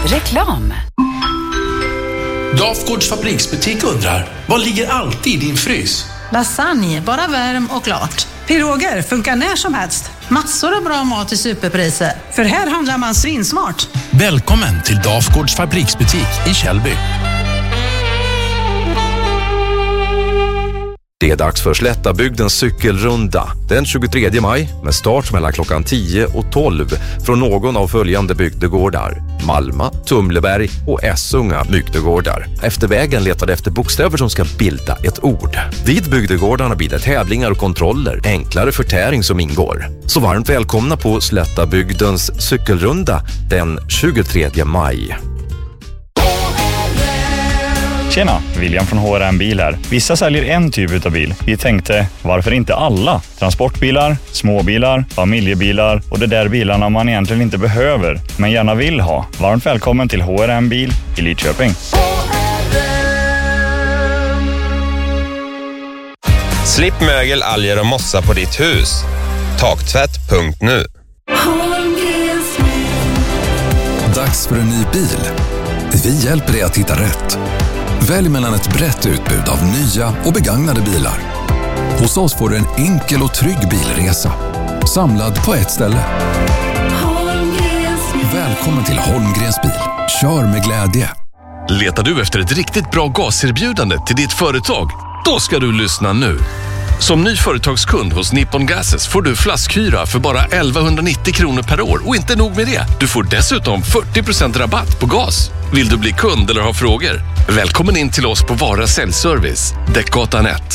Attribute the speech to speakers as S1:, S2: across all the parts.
S1: Reklam.
S2: Dafgårds fabriksbutik undrar, vad ligger alltid i din frys?
S3: Lasagne, bara värm och klart. Piroger funkar när som helst. Massor av bra mat i superpriser. För här handlar man svinsmart.
S2: Välkommen till Dafgårds fabriksbutik i Källby.
S4: Det är dags för Slättabygdens cykelrunda den 23 maj med start mellan klockan 10 och 12 från någon av följande bygdegårdar: Malma, Tumleberg och Essunga bygdegårdar. Efter vägen letade efter bokstäver som ska bilda ett ord. Vid bygdegårdarna blir det tävlingar och kontroller, enklare förtäring som ingår. Så varmt välkomna på Slättabygdens cykelrunda den 23 maj.
S5: Tjena, William från HRM Bil här. Vissa säljer en typ av bil. Vi tänkte, varför inte alla? Transportbilar, småbilar, familjebilar och de där bilarna man egentligen inte behöver, men gärna vill ha. Varmt välkommen till HRM Bil i Lidköping.
S6: Slipp mögel, alger och mossa på ditt hus. Taktvätt.nu.
S7: Dags för en ny bil. Vi hjälper dig att hitta rätt. Välj mellan ett brett utbud av nya och begagnade bilar. Hos oss får du en enkel och trygg bilresa. Samlad på ett ställe. Välkommen till Holmgrens bil. Kör med glädje.
S2: Letar du efter ett riktigt bra gaserbjudande till ditt företag? Då ska du lyssna nu. Som ny företagskund hos Nippon Gases får du flaskhyra för bara 1190 kronor per år. Och inte nog med det, du får dessutom 40% rabatt på gas. Vill du bli kund eller ha frågor? Välkommen in till oss på Vara Säljservice, Däckgatan 1.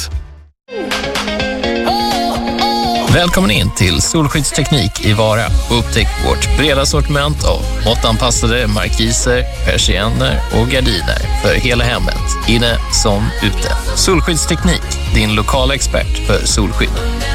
S8: Välkommen in till Solskyddsteknik i Vara och upptäck vårt breda sortiment av måttanpassade markiser, persienner och gardiner för hela hemmet, inne som ute. Solskyddsteknik, din lokala expert för solskydd.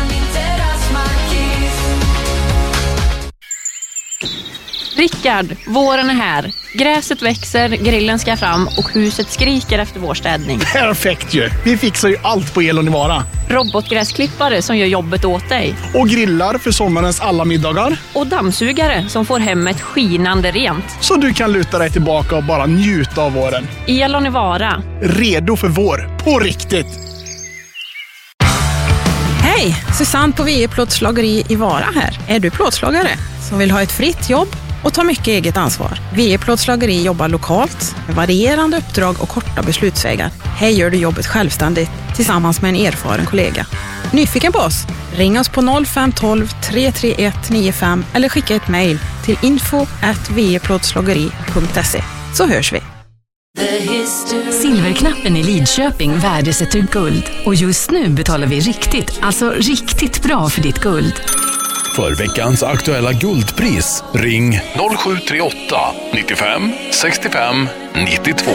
S9: Rickard, våren är här. Gräset växer, grillen ska fram och huset skriker efter vårstädning.
S10: Perfekt ju! Vi fixar ju allt på Elonivara.
S9: Robotgräsklippare som gör jobbet åt dig.
S10: Och grillar för sommarens alla middagar.
S9: Och dammsugare som får hemmet skinande rent.
S10: Så du kan luta dig tillbaka och bara njuta av våren.
S9: Elonivara.
S10: Redo för vår, på riktigt!
S3: Hej, Susanne på VE Plåtslageri i Vara här. Är du plåtslagare som vill ha ett fritt jobb och ta mycket eget ansvar? VE Plåtslageri jobbar lokalt med varierande uppdrag och korta beslutsvägar. Här gör du jobbet självständigt tillsammans med en erfaren kollega. Nyfiken på oss? Ring oss på 0512 331 95 eller skicka ett mejl till info@veplåtslageri.se så hörs vi.
S1: Silverknappen i Lidköping värdesätter guld. Och just nu betalar vi riktigt, alltså riktigt bra för ditt guld.
S2: För veckans aktuella guldpris, ring 0738 95 65 92.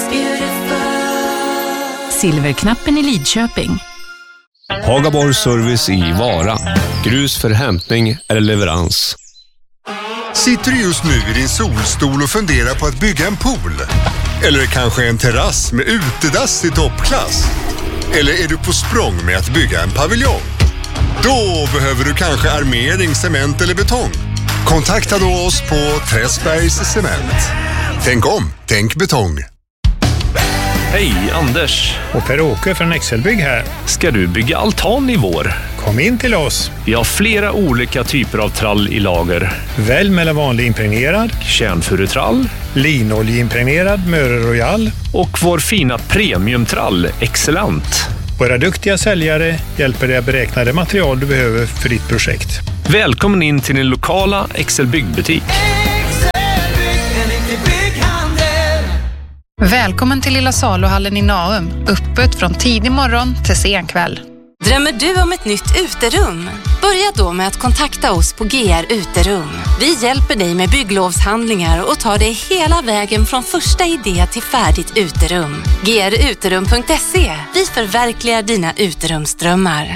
S1: Silverknappen i Lidköping.
S11: Hagaborg Service i Vara. Grus för hämtning eller leverans.
S12: Sitter du just nu i din solstol och funderar på att bygga en pool? Eller kanske en terrass med utedass i toppklass? Eller är du på språng med att bygga en paviljong? Då behöver du kanske armering, cement eller betong. Kontakta då oss på Träsbergs Cement. Tänk om, tänk betong.
S13: Hej, Anders. Och Per-Åke från Excelbygg här. Ska du bygga altan i vår? Kom in till oss. Vi har flera olika typer av trall i lager. Välj mellan vanlig impregnerad, kärnfurutrall, linoljeimpregnerad Möre Royal och vår fina premiumtrall Excellent. Våra duktiga säljare hjälper dig att beräkna det material du behöver för ditt projekt. Välkommen in till din lokala Excelbygg-butik.
S14: Välkommen till Lilla Saluhallen i Naum. Öppet från tidig morgon till sen kväll.
S15: Drömmer du om ett nytt uterum? Börja då med att kontakta oss på GR Uterum. Vi hjälper dig med bygglovshandlingar och tar dig hela vägen från första idé till färdigt uterum. gruterum.se. Vi förverkligar dina uterumsdrömmar.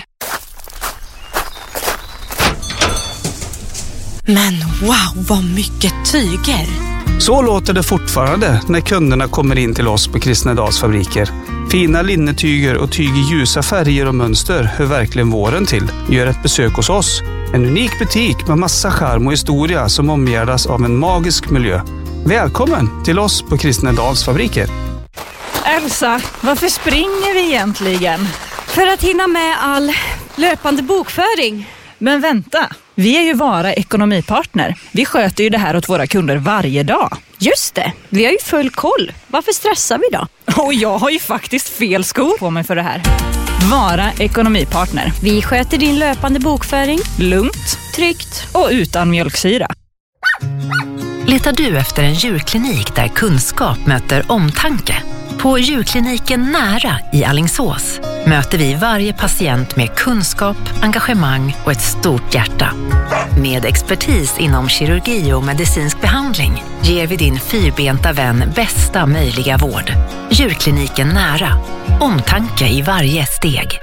S16: Men wow, vad mycket tyger!
S17: Så låter det fortfarande när kunderna kommer in till oss på Kristnedags fabriker. Fina linnetyger och tyg i ljusa färger och mönster hör verkligen våren till. Gör ett besök hos oss. En unik butik med massa charm och historia som omgärdas av en magisk miljö. Välkommen till oss på Kristnedals fabriker.
S18: Elsa, varför springer vi egentligen?
S16: För att hinna med all löpande bokföring.
S18: Men vänta, vi är ju Vara ekonomipartner. Vi sköter ju det här åt våra kunder varje dag.
S16: Just det, vi har ju full koll. Varför stressar vi då?
S18: Och jag har ju faktiskt fel skor på mig för det här. Vara ekonomipartner.
S16: Vi sköter din löpande bokföring.
S18: Lugnt,
S16: tryggt
S18: och utan mjölksyra.
S1: Letar du efter en djurklinik där kunskap möter omtanke? På djurkliniken Nära i Alingsås möter vi varje patient med kunskap, engagemang och ett stort hjärta. Med expertis inom kirurgi och medicinsk behandling ger vi din fyrbenta vän bästa möjliga vård. Djurkliniken Nära. Omtanke i varje steg.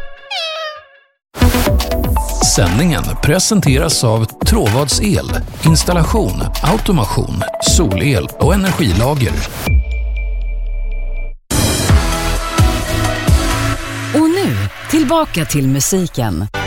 S19: Sändningen presenteras av Tråvads El, installation, automation, solel och energilager.
S1: Och nu, tillbaka till musiken.